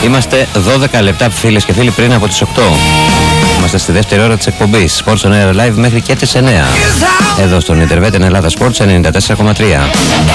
Είμαστε 12 λεπτά, φίλες και φίλοι, πριν από τις 8. Είμαστε στη δεύτερη ώρα της εκπομπής Sports on Air Live μέχρι και τις 9. Εδώ στον Ιντερβέτ Ελλάδα Sports 94,3.